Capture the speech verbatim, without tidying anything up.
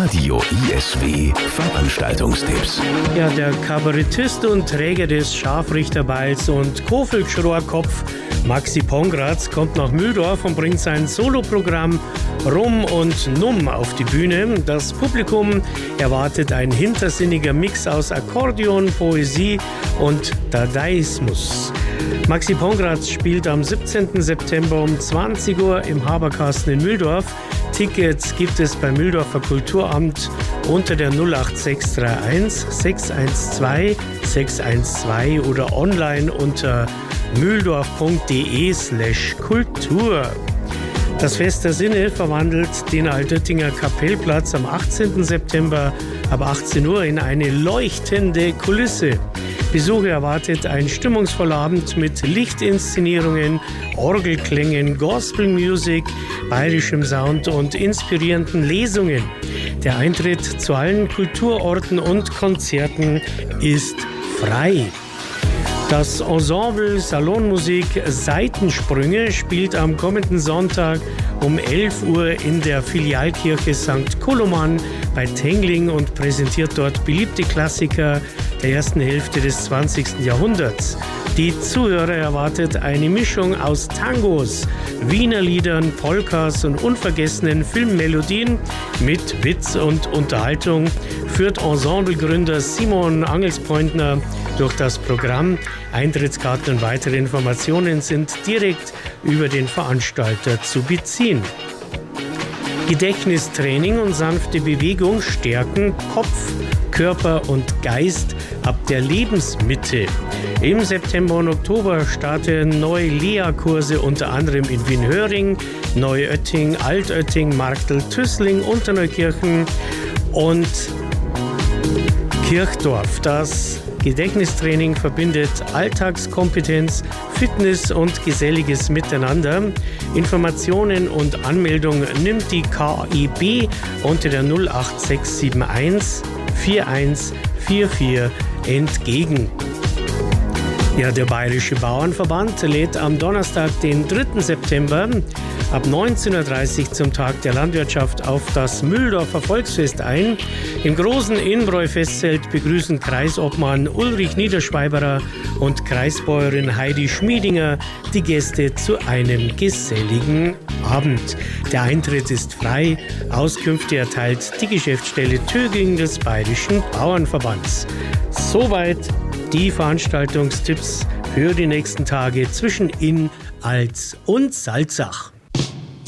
Radio I S W Veranstaltungstipps. Ja, der Kabarettist und Träger des Scharfrichterbeils und Kofelsschrohrkopf Maxi Pongratz kommt nach Mühldorf und bringt sein Soloprogramm Rum und Numm auf die Bühne. Das Publikum erwartet ein hintersinniger Mix aus Akkordeon, Poesie und Dadaismus. Maxi Pongratz spielt am siebzehnten September um zwanzig Uhr im Haberkasten in Mühldorf. Tickets gibt es beim Mühldorfer Kulturamt unter der null acht sechs drei eins sechs eins zwei sechs eins zwei oder online unter mühldorf punkt de slash kultur. Das Fest der Sinne verwandelt den Altöttinger Kapellplatz am achtzehnten September ab achtzehn Uhr in eine leuchtende Kulisse. Besucher erwartet ein stimmungsvoller Abend mit Lichtinszenierungen, Orgelklängen, Gospelmusik, bayerischem Sound und inspirierenden Lesungen. Der Eintritt zu allen Kulturorten und Konzerten ist frei. Das Ensemble Salonmusik Seitensprünge spielt am kommenden Sonntag um elf Uhr in der Filialkirche Sankt Koloman bei Tengling und präsentiert dort beliebte Klassiker der ersten Hälfte des zwanzigsten Jahrhunderts. Die Zuhörer erwartet eine Mischung aus Tangos, Wiener Liedern, Polkas und unvergessenen Filmmelodien mit Witz und Unterhaltung, führt Ensemblegründer Simon Angelspointner durch das Programm. Eintrittskarten und weitere Informationen sind direkt über den Veranstalter zu beziehen. Gedächtnistraining und sanfte Bewegung stärken Kopf, Körper und Geist ab der Lebensmitte. Im September und Oktober starten neue Lea-Kurse unter anderem in Wien-Höring, Neuötting, Altötting, Marktl, Tüßling, Unterneukirchen und Kirchdorf. Das Gedächtnistraining verbindet Alltagskompetenz, Fitness und geselliges Miteinander. Informationen und Anmeldung nimmt die K I B unter der null acht sechs sieben eins vier eins vier vier entgegen. Ja, der Bayerische Bauernverband lädt am Donnerstag, den dritten September ab neunzehn Uhr dreißig zum Tag der Landwirtschaft auf das Mühldorfer Volksfest ein. Im großen Innbräu-Festzelt begrüßen Kreisobmann Ulrich Niederschweiberer und Kreisbäuerin Heidi Schmiedinger die Gäste zu einem geselligen Abend. Der Eintritt ist frei. Auskünfte erteilt die Geschäftsstelle Töging des Bayerischen Bauernverbands. Soweit die Veranstaltungstipps für die nächsten Tage zwischen Inn, Alz und Salzach.